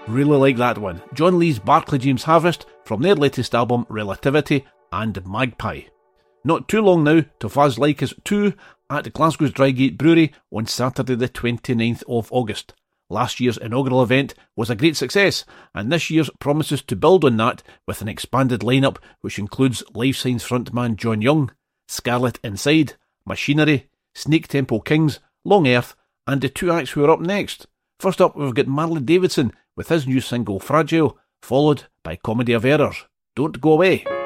Really like that one. John Lee's Barclay James Harvest from their latest album Relativity and Magpie. Not too long now till Faz Like Us 2 at Glasgow's Drygate Brewery on Saturday the 29th of August. Last year's inaugural event was a great success, and this year's promises to build on that with an expanded lineup which includes Life Signs frontman John Young, Scarlet Inside, Machinery, Snake Temple Kings, Long Earth, and the two acts who are up next. First up, we've got Marley Davidson with his new single Fragile, followed by Comedy of Errors. Don't go away.